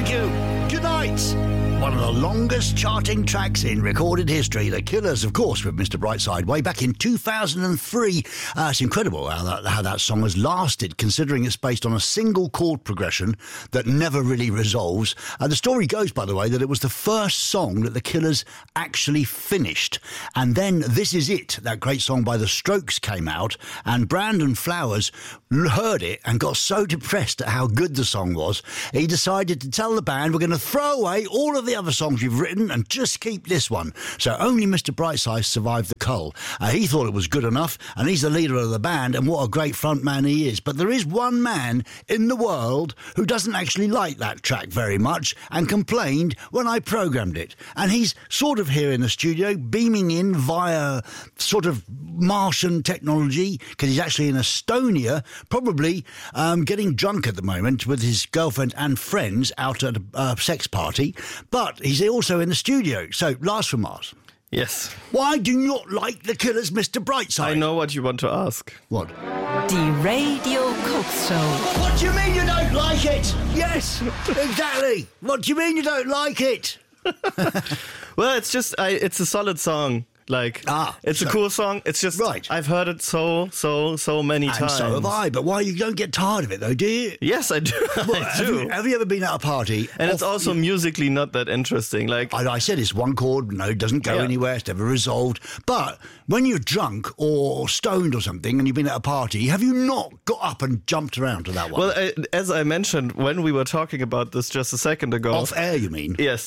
Thank you. Good night. One of the longest charting tracks in recorded history. The Killers, of course, with Mr. Brightside way back in 2003. It's incredible how that song has lasted, considering it's based on a single chord progression that never really resolves. The story goes, by the way, that it was the first song that the Killers actually finished. And then This Is It, that great song by The Strokes, came out, and Brandon Flowers heard it and got so depressed at how good the song was, he decided to tell the band, we're going to throw away all of the other songs you've written and just keep this one. So only Mr. Brightside survived the cull. He thought it was good enough, and he's the leader of the band, and what a great front man he is. But there is one man in the world who doesn't actually like that track very much and complained when I programmed it. And he's sort of here in the studio, beaming in via sort of Martian technology, because he's actually in Estonia, probably getting drunk at the moment with his girlfriend and friends out at a sex party. But he's also in the studio. So, Lars from Mars. Yes. Why do you not like the Killers, Mr. Brightside? I know what you want to ask. What? Die Radio Cox Show. What do you mean you don't like it? Yes, exactly. What do you mean you don't like it? Well, it's just, it's a solid song. Like, it's a cool song. It's just, right. I've heard it so many times. And so have I. But why you don't get tired of it, though, do you? Yes, I do. I do. Have you ever been at a party? And it's also musically not that interesting. Like I said, it's one chord, it doesn't go anywhere, it's never resolved. But when you're drunk or stoned or something and you've been at a party, have you not got up and jumped around to that one? Well, as I mentioned when we were talking about this just a second ago. Off air, you mean? Yes.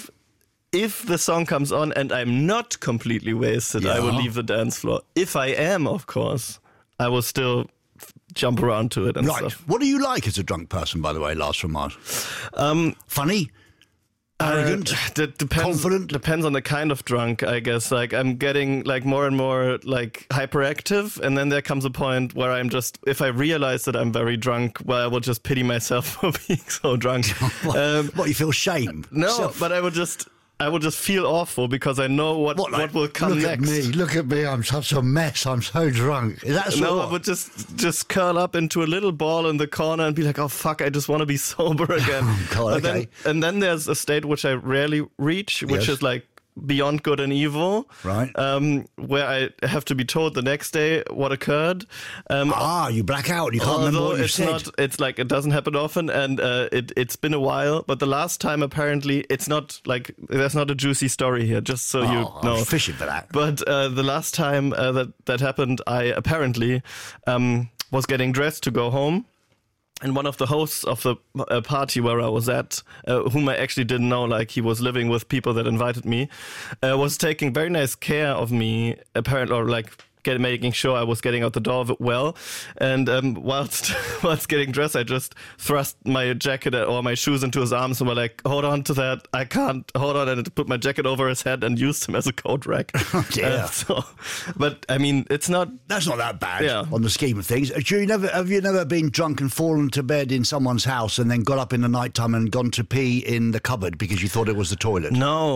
If the song comes on and I'm not completely wasted, I will leave the dance floor. If I am, of course, I will still jump around to it and stuff. What do you like as a drunk person, by the way, Lars from Mars? Funny? Arrogant? Confident? Depends on the kind of drunk, I guess. Like, I'm getting like more and more like hyperactive, and then there comes a point where I'm just, if I realize that I'm very drunk, well, I will just pity myself for being so drunk. What, you feel shame? No, but I will just feel awful because I know what will come next. Look at me, I'm such a mess, I'm so drunk. Is that I would just curl up into a little ball in the corner and be like, oh fuck, I just want to be sober again. God, okay. And then there's a state which I rarely reach, which is like beyond good and evil, right? Where I have to be told the next day what occurred. You black out. You can't remember what you said. It's like it doesn't happen often, and it's been a while. But the last time, apparently, it's not like there's not a juicy story here. Just so you know, I'm fishing for that. But the last time that happened, I apparently was getting dressed to go home. And one of the hosts of the party where I was at, whom I actually didn't know, like he was living with people that invited me, was taking very nice care of me, apparently, or like making sure I was getting out the door well. And whilst getting dressed, I just thrust my jacket or my shoes into his arms and were like, hold on to that. I can't hold on. And put my jacket over his head and used him as a coat rack. Oh, dear. But I mean, that's not that bad on the scheme of things. Have you never been drunk and fallen to bed in someone's house and then got up in the night time and gone to pee in the cupboard because you thought it was the toilet?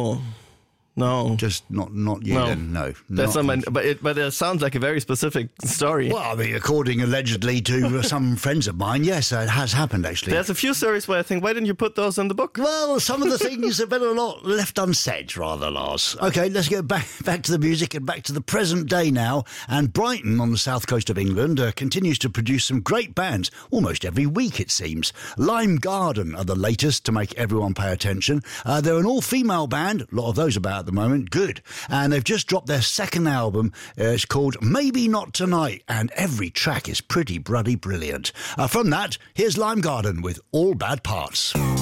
No. Just not you then, no. That's not my, but it sounds like a very specific story. Well, I mean, according allegedly to some friends of mine, yes, it has happened actually. There's a few stories where I think, why didn't you put those in the book? Well, some of the things have been a lot left unsaid, rather, Lars. Okay, let's go back to the music and back to the present day now. And Brighton on the south coast of England continues to produce some great bands almost every week, it seems. Lime Garden are the latest to make everyone pay attention. They're an all-female band, a lot of those about at the moment, good. And they've just dropped their second album. It's called Maybe Not Tonight, and every track is pretty bloody brilliant. From that, here's Lime Garden with All Bad Parts.